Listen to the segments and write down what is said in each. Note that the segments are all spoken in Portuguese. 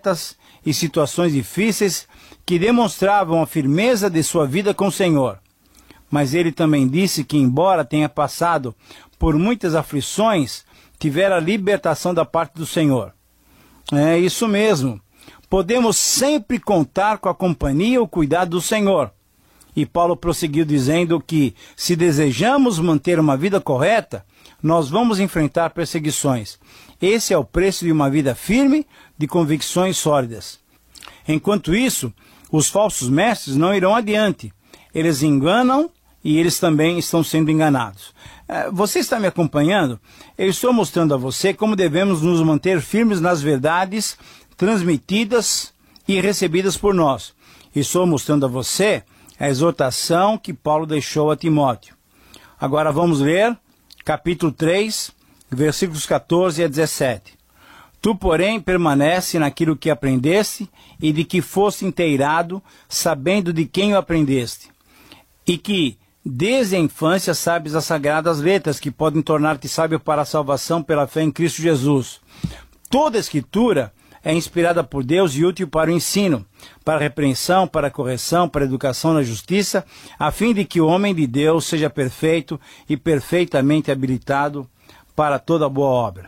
derrotas e situações difíceis que demonstravam a firmeza de sua vida com o Senhor. Mas ele também disse que, embora tenha passado por muitas aflições, tivera libertação da parte do Senhor. É isso mesmo. Podemos sempre contar com a companhia e o cuidado do Senhor. E Paulo prosseguiu dizendo que, se desejamos manter uma vida correta, nós vamos enfrentar perseguições. Esse é o preço de uma vida firme, de convicções sólidas. Enquanto isso, os falsos mestres não irão adiante. Eles enganam e eles também estão sendo enganados. Você está me acompanhando? Eu estou mostrando a você como devemos nos manter firmes nas verdades transmitidas e recebidas por nós. Estou mostrando a você a exortação que Paulo deixou a Timóteo. Agora vamos ler capítulo 3, versículos 14 a 17. Tu, porém, permanece naquilo que aprendeste e de que foste inteirado, sabendo de quem o aprendeste, e que desde a infância sabes as sagradas letras que podem tornar-te sábio para a salvação pela fé em Cristo Jesus. Toda a Escritura é inspirada por Deus e útil para o ensino, para a repreensão, para a correção, para a educação na justiça, a fim de que o homem de Deus seja perfeito e perfeitamente habilitado para toda boa obra.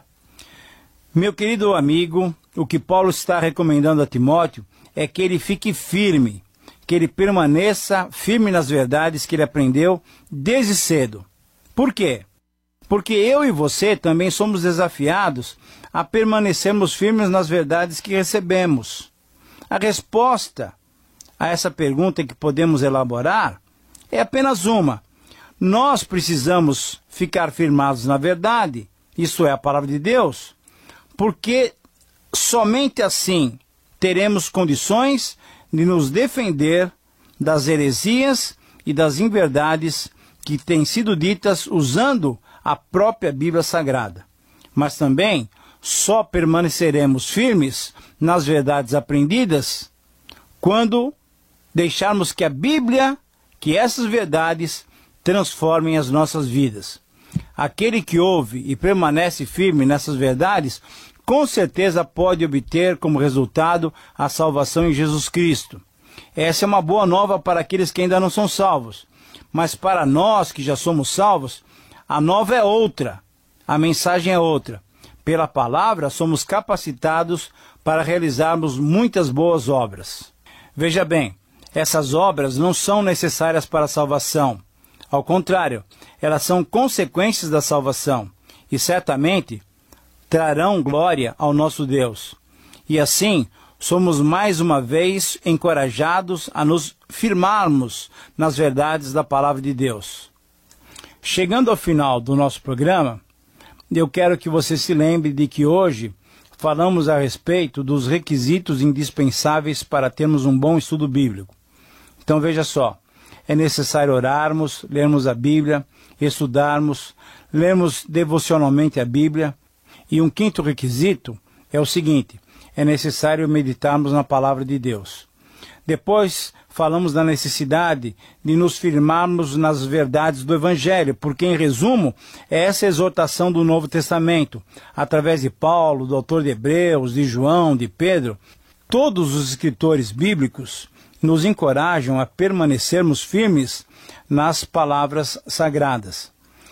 Meu querido amigo, o que Paulo está recomendando a Timóteo é que ele fique firme, que ele permaneça firme nas verdades que ele aprendeu desde cedo. Por quê? Porque eu e você também somos desafiados a permanecermos firmes nas verdades que recebemos. A resposta a essa pergunta que podemos elaborar é apenas uma. Nós precisamos ficar firmados na verdade, isso é a palavra de Deus, porque somente assim teremos condições de nos defender das heresias e das inverdades que têm sido ditas usando a própria Bíblia Sagrada. Mas também só permaneceremos firmes nas verdades aprendidas quando deixarmos que a Bíblia, que essas verdades transformem as nossas vidas. Aquele que ouve e permanece firme nessas verdades, com certeza pode obter como resultado a salvação em Jesus Cristo. Essa é uma boa nova para aqueles que ainda não são salvos. Mas para nós que já somos salvos, a nova é outra, a mensagem é outra. Pela palavra, somos capacitados para realizarmos muitas boas obras. Veja bem, essas obras não são necessárias para a salvação. Ao contrário, elas são consequências da salvação e certamente trarão glória ao nosso Deus. E assim, somos mais uma vez encorajados a nos firmarmos nas verdades da palavra de Deus. Chegando ao final do nosso programa, eu quero que você se lembre de que hoje falamos a respeito dos requisitos indispensáveis para termos um bom estudo bíblico. Então veja só, é necessário orarmos, lermos a Bíblia, estudarmos, lermos devocionalmente a Bíblia. E um quinto requisito é o seguinte, é necessário meditarmos na palavra de Deus. Depois falamos da necessidade de nos firmarmos nas verdades do Evangelho, porque, em resumo, é essa exortação do Novo Testamento, através de Paulo, do autor de Hebreus, de João, de Pedro. Todos os escritores bíblicos nos encorajam a permanecermos firmes nas palavras sagradas.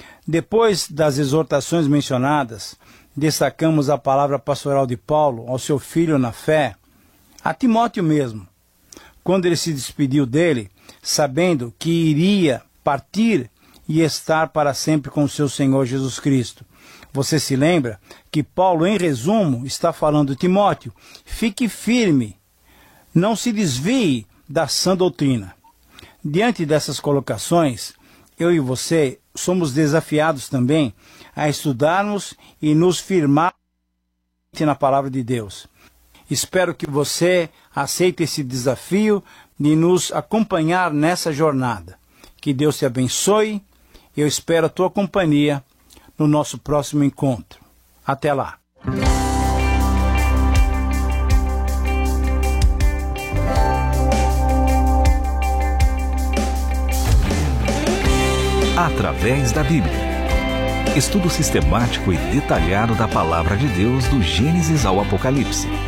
Depois das exortações mencionadas, destacamos a palavra pastoral de Paulo ao seu filho na fé, a Timóteo mesmo, quando ele se despediu dele, sabendo que iria partir e estar para sempre com o seu Senhor Jesus Cristo. Você se lembra que Paulo, em resumo, está falando: Timóteo, fique firme, não se desvie da sã doutrina. Diante dessas colocações, eu e você somos desafiados também a estudarmos e nos firmar na palavra de Deus. Espero que você aceite esse desafio de nos acompanhar nessa jornada. Que Deus te abençoe. Eu espero a tua companhia no nosso próximo encontro. Até lá. Através da Bíblia. Estudo sistemático e detalhado da Palavra de Deus do Gênesis ao Apocalipse.